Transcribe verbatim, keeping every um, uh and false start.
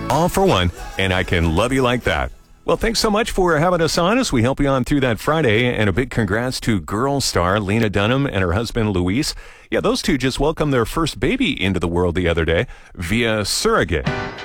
all for one, and I can love you like that. Well, thanks so much for having us on as we help you on through that Friday, and a big congrats to Girl star Lena Dunham and her husband Luis. Yeah, those two just welcomed their first baby into the world the other day via surrogate.